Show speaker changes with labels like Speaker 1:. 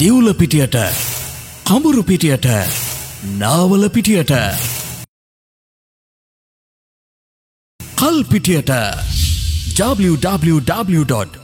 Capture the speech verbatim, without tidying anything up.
Speaker 1: දිවුල පිටියට, කඹුරු පිටියට, නාවල පිටියට, කල් පිටියට w w w dot